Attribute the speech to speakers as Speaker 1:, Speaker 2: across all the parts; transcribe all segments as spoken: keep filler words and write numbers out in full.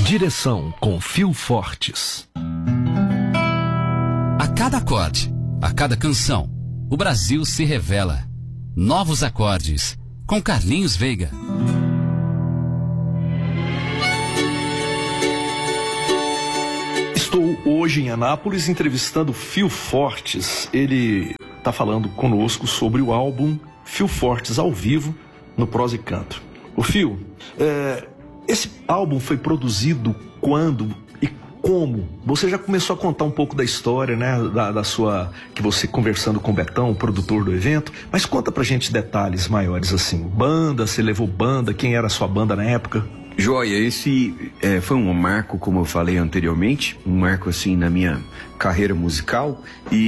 Speaker 1: Direção com Phil Fortes.
Speaker 2: A cada acorde, a cada canção, o Brasil se revela. Novos acordes, com Carlinhos Veiga.
Speaker 1: Estou hoje em Anápolis entrevistando Phil Fortes. Ele está falando conosco sobre o álbum Phil Fortes ao vivo no Prosa e Canto. O Phil, é, esse álbum foi produzido quando e como? Você já começou a contar um pouco da história, né, da, da sua, que você conversando com o Betão, o produtor do evento, mas conta pra gente detalhes maiores assim. Banda, você levou banda, quem era a sua banda na época?
Speaker 3: Joia, esse é, foi um marco, como eu falei anteriormente, um marco assim na minha carreira musical,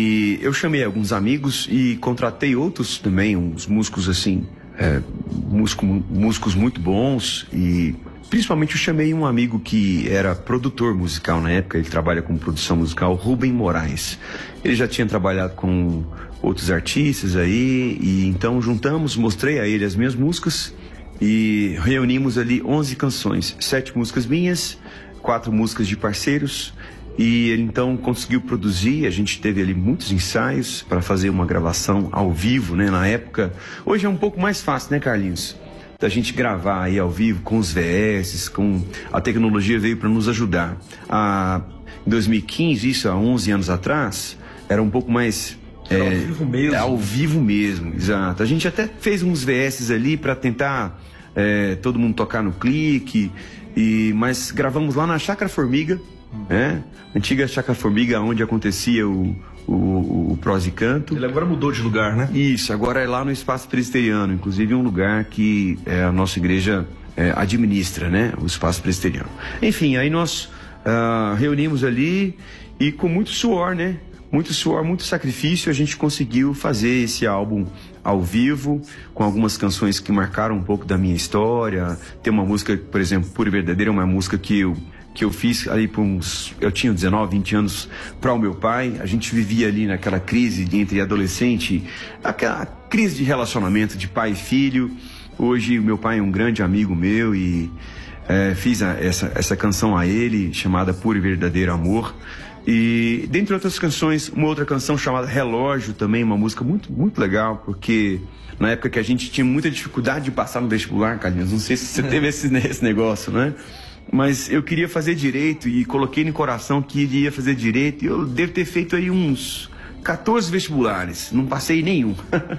Speaker 3: e eu chamei alguns amigos e contratei outros também, uns músicos assim, é, músico, músicos muito bons, e principalmente eu chamei um amigo que era produtor musical na época, ele trabalha com produção musical, Rubem Moraes. Ele já tinha trabalhado com outros artistas aí, e então juntamos, mostrei a ele as minhas músicas, e reunimos ali onze canções, sete músicas minhas, quatro músicas de parceiros, e ele então conseguiu produzir. A gente teve ali muitos ensaios para fazer uma gravação ao vivo, né, na época. Hoje é um pouco mais fácil, né, Carlinhos? Da gente gravar aí ao vivo com os V S, com a tecnologia veio para nos ajudar. Ah, em dois mil e quinze, isso há onze anos atrás, era um pouco mais...
Speaker 1: Era
Speaker 3: é,
Speaker 1: ao vivo mesmo.
Speaker 3: Ao vivo mesmo, exato. A gente até fez uns V S ali para tentar é, todo mundo tocar no clique, e, mas gravamos lá na Chácara Formiga, né? Antiga Chácara Formiga, onde acontecia o, o, o Prosa e Canto.
Speaker 1: Ele agora mudou de lugar, né?
Speaker 3: Isso, agora é lá no Espaço Presbiteriano, inclusive um lugar que é, a nossa igreja é, administra, né? O Espaço Presbiteriano. Enfim, aí nós uh, reunimos ali e com muito suor, né? Muito suor, muito sacrifício, a gente conseguiu fazer esse álbum ao vivo, com algumas canções que marcaram um pouco da minha história. Tem uma música, por exemplo, Pura e Verdadeira, uma música que eu, que eu fiz ali por uns... Eu tinha dezenove, vinte anos para o meu pai. A gente vivia ali naquela crise de entre adolescente, aquela crise de relacionamento de pai e filho. Hoje o meu pai é um grande amigo meu e é, fiz a, essa, essa canção a ele, chamada Puro e Verdadeiro Amor. E, dentre outras canções, uma outra canção chamada Relógio, também uma música muito, muito legal, porque na época que a gente tinha muita dificuldade de passar no vestibular, Carlinhos, não sei se você teve esse, esse negócio, né? Mas eu queria fazer direito e coloquei no coração que iria fazer direito, e eu devo ter feito aí uns quatorze vestibulares, não passei nenhum.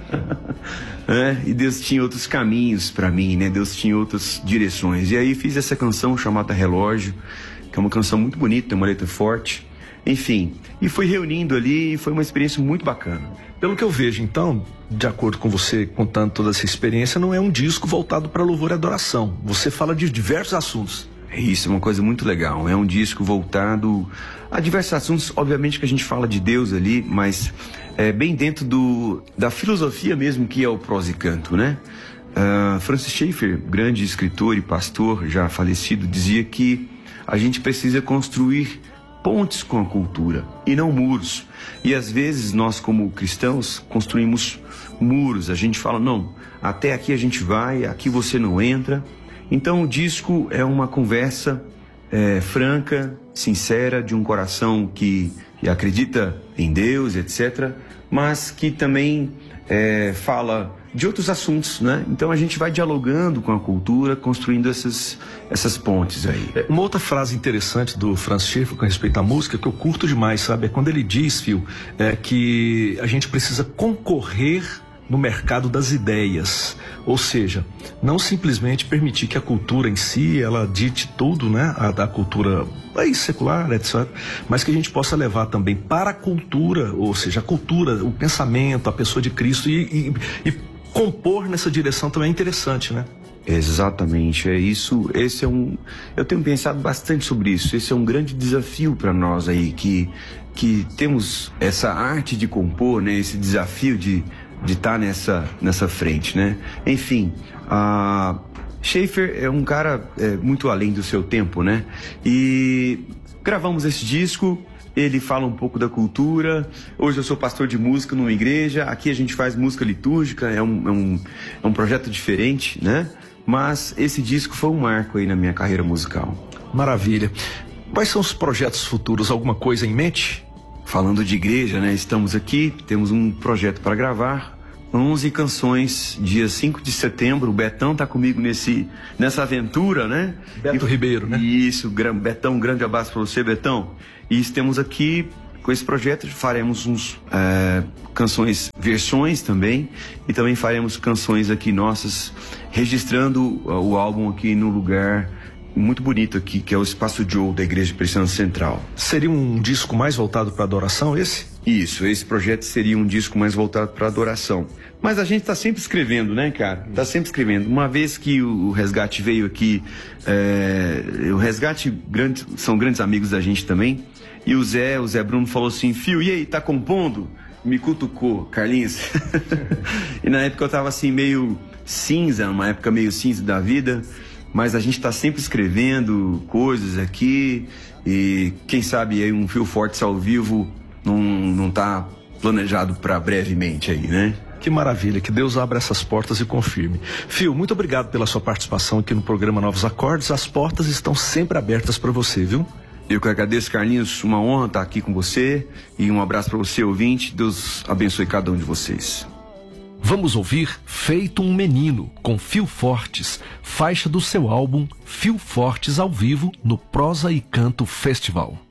Speaker 3: É, e Deus tinha outros caminhos para mim, né? Deus tinha outras direções. E aí fiz essa canção chamada Relógio, que é uma canção muito bonita, tem uma letra forte. Enfim, e fui reunindo ali e foi uma experiência muito bacana.
Speaker 1: Pelo que eu vejo, então, de acordo com você contando toda essa experiência, não é um disco voltado para louvor e adoração. Você fala de diversos assuntos.
Speaker 3: Isso é uma coisa muito legal. É um disco voltado a diversos assuntos. Obviamente que a gente fala de Deus ali, mas é bem dentro do, da filosofia mesmo que é o Prosa e Canto, né? Uh, Francis Schaeffer, grande escritor e pastor já falecido, dizia que a gente precisa construir pontes com a cultura e não muros. E às vezes nós, como cristãos, construímos muros. A gente fala, não, até aqui a gente vai, aqui você não entra. Então o disco é uma conversa é, franca, sincera, de um coração que, que acredita em Deus, etcétera, mas que também é, fala de outros assuntos, né? Então a gente vai dialogando com a cultura, construindo essas, essas pontes aí.
Speaker 1: Uma outra frase interessante do Francis Schaeffer com respeito à música, que eu curto demais, sabe? É quando ele diz, Phil, é, que a gente precisa concorrer no mercado das ideias. Ou seja, não simplesmente permitir que a cultura em si, ela dite tudo, né? A da cultura aí, secular, etcétera. Mas que a gente possa levar também para a cultura, ou seja, a cultura, o pensamento, a pessoa de Cristo e, e, e compor nessa direção também é interessante, né?
Speaker 3: Exatamente, é isso. Esse é um, eu tenho pensado bastante sobre isso. Esse é um grande desafio para nós aí que que temos essa arte de compor, né? Esse desafio de de estar nessa nessa frente, né? Enfim, a Schaeffer é um cara é, muito além do seu tempo, né? E gravamos esse disco. Ele fala um pouco da cultura. Hoje eu sou pastor de música numa igreja. Aqui a gente faz música litúrgica. É um, é um, é um projeto diferente, né? Mas esse disco foi um marco aí na minha carreira musical.
Speaker 1: Maravilha. Quais são os projetos futuros? Alguma coisa em mente?
Speaker 3: Falando de igreja, né? Estamos aqui, temos um projeto para gravar. onze canções, dia cinco de setembro. O Betão tá comigo nesse, nessa aventura, né?
Speaker 1: Beto
Speaker 3: e,
Speaker 1: Ribeiro, né?
Speaker 3: Isso, Betão, um grande abraço para você, Betão. E estamos aqui com esse projeto, faremos uns é, canções, versões também, e também faremos canções aqui nossas, registrando o álbum aqui no lugar muito bonito aqui, que é o Espaço Joe da Igreja Presbiteriana Central.
Speaker 1: Seria um disco mais voltado para adoração, esse?
Speaker 3: Isso, esse projeto seria um disco mais voltado para adoração. Mas a gente está sempre escrevendo, né, cara? Está sempre escrevendo. Uma vez que o Resgate veio aqui, é, o Resgate grande, são grandes amigos da gente também, e o Zé, o Zé Bruno falou assim, Fio, e aí, tá compondo? Me cutucou, Carlinhos. E na época eu tava assim, meio cinza, uma época meio cinza da vida, mas a gente tá sempre escrevendo coisas aqui, e quem sabe aí um Fio Fortes ao vivo não, não tá planejado para brevemente aí, né?
Speaker 1: Que maravilha, que Deus abra essas portas e confirme. Fio, muito obrigado pela sua participação aqui no programa Novos Acordes. As portas estão sempre abertas para você, viu?
Speaker 3: Eu que agradeço, Carlinhos, uma honra estar aqui com você, e um abraço para você, ouvinte. Deus abençoe cada um de vocês.
Speaker 4: Vamos ouvir Feito um Menino, com Fio Fortes, faixa do seu álbum Fio Fortes ao vivo no Prosa e Canto Festival.